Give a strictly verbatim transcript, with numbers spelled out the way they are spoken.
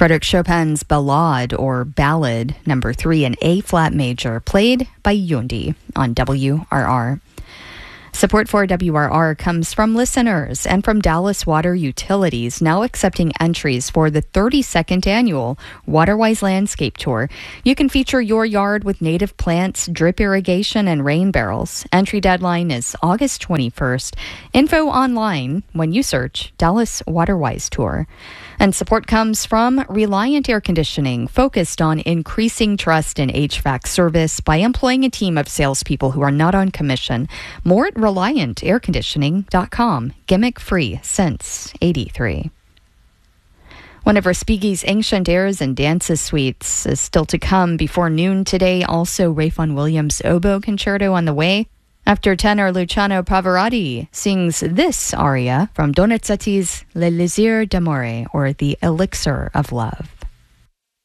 Frédéric Chopin's Ballade, or Ballad, number three in A-flat major, played by Yundi on W R R. Support for W R R comes from listeners and from Dallas Water Utilities, now accepting entries for the thirty-second annual Waterwise Landscape Tour. You can feature your yard with native plants, drip irrigation, and rain barrels. Entry deadline is August twenty-first. Info online when you search Dallas Waterwise Tour. And support comes from Reliant Air Conditioning, focused on increasing trust in H V A C service by employing a team of salespeople who are not on commission. More at reliant air conditioning dot com. Gimmick free since eighty-three. One of Respighi's ancient airs and dances suites is still to come before noon today. Also, Ralph Vaughan Williams' oboe concerto on the way. After tenor Luciano Pavarotti sings this aria from Donizetti's Le Lisir d'Amore, or The Elixir of Love.